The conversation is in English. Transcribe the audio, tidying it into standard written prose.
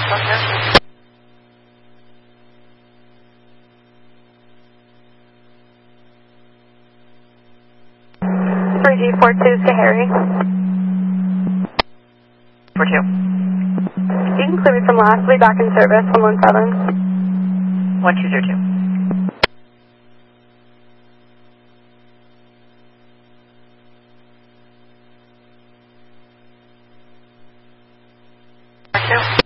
G42 to Harry. 42. You can clear me from lastly, back in service, 117. 1202. Two.